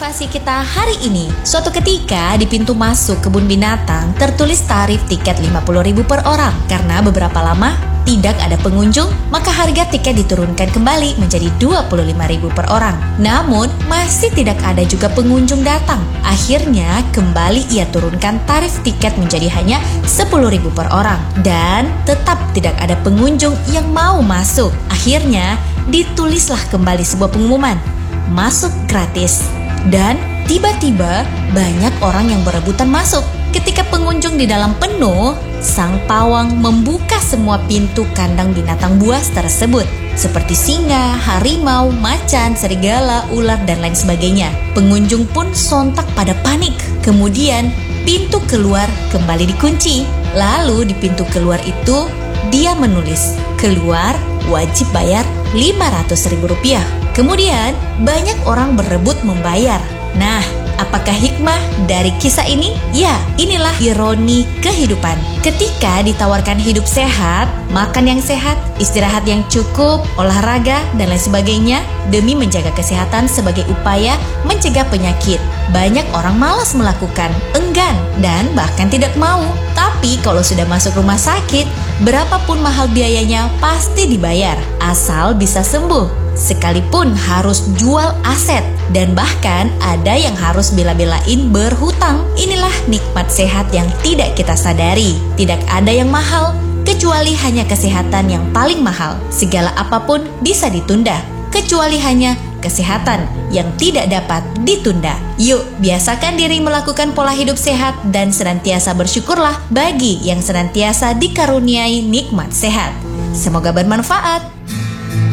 motivasi kita hari ini. Suatu ketika di pintu masuk kebun binatang tertulis tarif tiket 50.000 per orang. Karena beberapa lama tidak ada pengunjung, maka harga tiket diturunkan kembali menjadi 25.000 per orang. Namun, masih tidak ada juga pengunjung datang. Akhirnya, kembali ia turunkan tarif tiket menjadi hanya 10.000 per orang. Dan tetap tidak ada pengunjung yang mau masuk. Akhirnya, ditulislah kembali sebuah pengumuman, masuk gratis. Dan tiba-tiba banyak orang yang berebutan masuk. Ketika pengunjung di dalam penuh, sang pawang membuka semua pintu kandang binatang buas tersebut, seperti singa, harimau, macan, serigala, ular, dan lain sebagainya. Pengunjung pun sontak pada panik. Kemudian pintu keluar kembali dikunci. Lalu di pintu keluar itu dia menulis, keluar wajib bayar Rp500.000. Kemudian banyak orang berebut membayar. Nah, apakah hikmah dari kisah ini? Ya, inilah ironi kehidupan. Ketika ditawarkan hidup sehat, makan yang sehat, istirahat yang cukup, olahraga, dan lain sebagainya, demi menjaga kesehatan sebagai upaya mencegah penyakit, banyak orang malas melakukan, enggan, dan bahkan tidak mau. Tapi kalau sudah masuk rumah sakit, berapapun mahal biayanya pasti dibayar, asal bisa sembuh. Sekalipun harus jual aset, dan bahkan ada yang harus bela-belain berhutang. Inilah nikmat sehat yang tidak kita sadari. Tidak ada yang mahal, kecuali hanya kesehatan yang paling mahal. Segala apapun bisa ditunda, kecuali hanya kesehatan yang tidak dapat ditunda. Yuk, biasakan diri melakukan pola hidup sehat dan senantiasa bersyukurlah bagi yang senantiasa dikaruniai nikmat sehat. Semoga bermanfaat.